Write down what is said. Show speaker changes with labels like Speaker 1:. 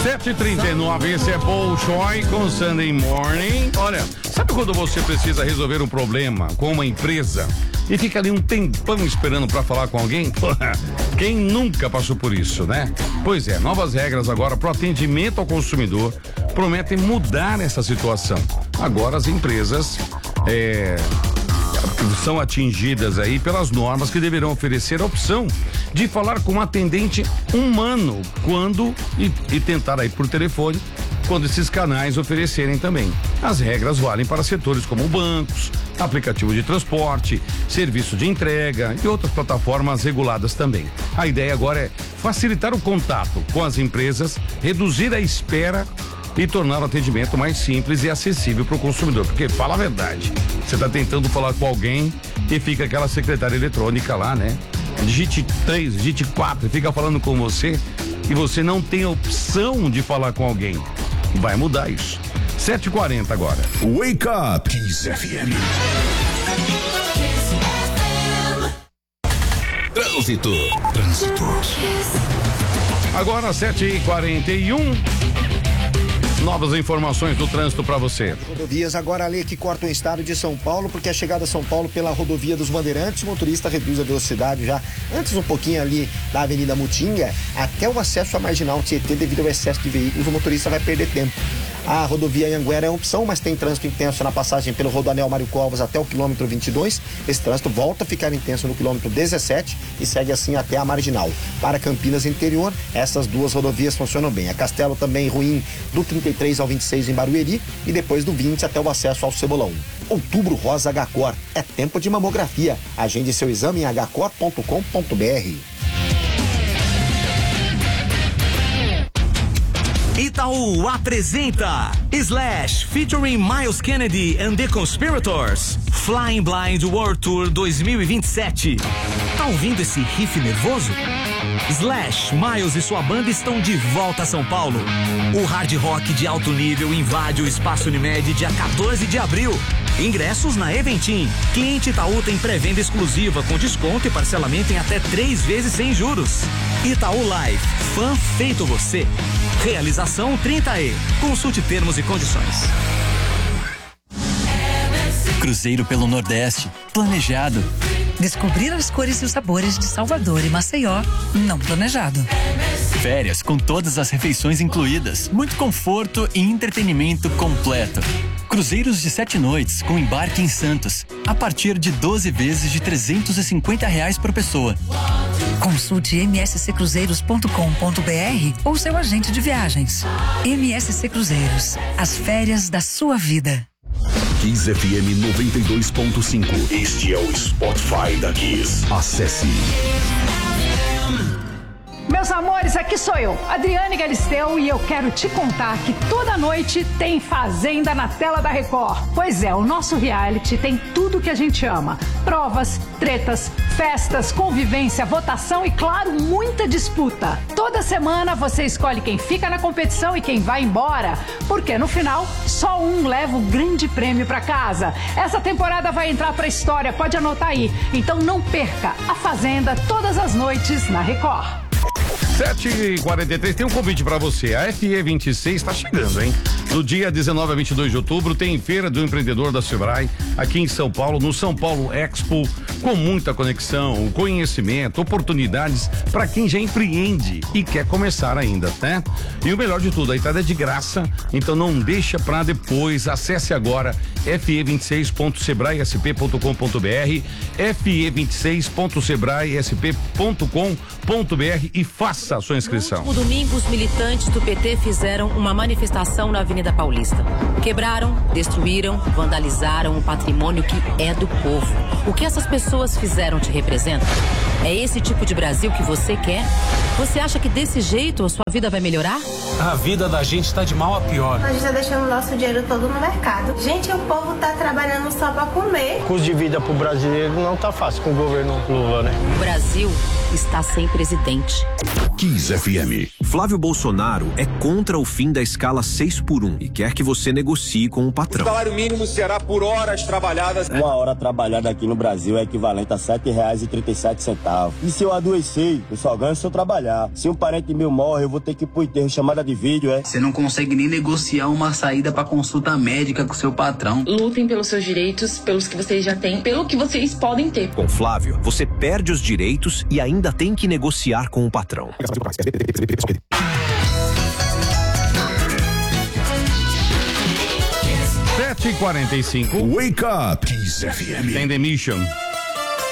Speaker 1: 7h39, esse é Paul Choi com Sunday Morning. Olha, sabe quando você precisa resolver um problema com uma empresa e fica ali um tempão esperando para falar com alguém? Quem nunca passou por isso, né? Pois é, novas regras agora para o atendimento ao consumidor prometem mudar essa situação. Agora as empresas são atingidas aí pelas normas que deverão oferecer a opção de falar com um atendente humano quando e tentar aí por telefone quando esses canais oferecerem também. As regras valem para setores como bancos, aplicativo de transporte, serviço de entrega e outras plataformas reguladas também. A ideia agora é facilitar o contato com as empresas, reduzir a espera e tornar o atendimento mais simples e acessível para o consumidor. Porque, fala a verdade, você está tentando falar com alguém e fica aquela secretária eletrônica lá, né? Digite 3, digite 4 e fica falando com você e você não tem a opção de falar com alguém. Vai mudar isso. 7h40 agora.
Speaker 2: Wake Up Kiss FM. Trânsito.
Speaker 1: Agora 7h41. Novas informações do trânsito para você.
Speaker 3: Rodovias agora ali que cortam o estado de São Paulo, porque a chegada a São Paulo pela rodovia dos Bandeirantes, o motorista reduz a velocidade já antes um pouquinho ali da Avenida Mutinga, até o acesso à Marginal Tietê, devido ao excesso de veículos, o motorista vai perder tempo. A rodovia Anhanguera é uma opção, mas tem trânsito intenso na passagem pelo Rodoanel Mário Covas até o quilômetro 22. Esse trânsito volta a ficar intenso no quilômetro 17 e segue assim até a Marginal. Para Campinas Interior, essas duas rodovias funcionam bem. A Castelo também ruim do 33 ao 26 em Barueri e depois do 20 até o acesso ao Cebolão. Outubro Rosa HCOR. É tempo de mamografia. Agende seu exame em hcor.com.br.
Speaker 4: Itaú apresenta Slash featuring Miles Kennedy and the Conspirators, Flying Blind World Tour 2027. Tá ouvindo esse riff nervoso? Slash, Miles e sua banda estão de volta a São Paulo. O hard rock de alto nível invade o Espaço Unimed dia 14 de abril. Ingressos na Eventim. Cliente Itaú tem pré-venda exclusiva com desconto e parcelamento em até 3 vezes sem juros. Itaú Live, fã feito você. Realização 30E. Consulte termos e condições.
Speaker 5: Cruzeiro pelo Nordeste, planejado.
Speaker 6: Descobrir as cores e os sabores de Salvador e Maceió, não planejado.
Speaker 5: Férias com todas as refeições incluídas, muito conforto e entretenimento completo. Cruzeiros de 7 noites com embarque em Santos, a partir de 12 vezes de R$350 por pessoa.
Speaker 6: Consulte msccruzeiros.com.br ou seu agente de viagens. MSC Cruzeiros, as férias da sua vida.
Speaker 2: Kiss FM 92.5. Este é o Spotify da Kiss. Acesse.
Speaker 7: Meus amores, aqui sou eu, Adriane Galisteu, e eu quero te contar que toda noite tem Fazenda na tela da Record. Pois é, o nosso reality tem tudo que a gente ama. Provas, tretas, festas, convivência, votação e, claro, muita disputa. Toda semana você escolhe quem fica na competição e quem vai embora, porque no final só um leva o grande prêmio pra casa. Essa temporada vai entrar pra história, pode anotar aí. Então não perca a Fazenda todas as noites na Record.
Speaker 1: 7h43, tem um convite pra você. A FE26 está chegando, hein? Do dia 19 a 22 de outubro tem Feira do Empreendedor da Sebrae aqui em São Paulo, no São Paulo Expo, com muita conexão, conhecimento, oportunidades para quem já empreende e quer começar ainda, né? E o melhor de tudo, a entrada é de graça, então não deixa pra depois. Acesse agora fe26.sebraesp.com.br, fe26.sebraesp.com.br e faça a sua inscrição.
Speaker 8: No último domingo, os militantes do PT fizeram uma manifestação na Avenida Paulista. Quebraram, destruíram, vandalizaram o patrimônio que é do povo. O que essas pessoas fizeram te representa? É esse tipo de Brasil que você quer? Você acha que desse jeito a sua vida vai melhorar?
Speaker 9: A vida da gente tá de mal a pior.
Speaker 10: A gente tá deixando o nosso dinheiro todo no mercado. Gente, o povo tá trabalhando só pra comer.
Speaker 11: O custo de vida pro brasileiro não tá fácil com o governo Lula, né?
Speaker 8: O Brasil está sem presidente.
Speaker 2: Kiss FM.
Speaker 11: Flávio Bolsonaro é contra o fim da escala 6x1 e quer que você negocie com o patrão.
Speaker 12: O salário mínimo será por horas trabalhadas.
Speaker 13: Uma hora trabalhada aqui no Brasil é equivalente a R$ 7,37. E se eu adoecer, eu só ganho se eu trabalhar. Se um parente meu morre, eu vou ter que ir pro enterro, chamada de vídeo, é?
Speaker 14: Você não consegue nem negociar uma saída pra consulta médica com seu patrão.
Speaker 15: Lutem pelos seus direitos, pelos que vocês já têm, pelo que vocês podem ter.
Speaker 11: Com Flávio, você perde os direitos e ainda tem que negociar com o patrão.
Speaker 1: 7h45.
Speaker 2: Wake up. Kiss FM.
Speaker 1: Tem The Mission.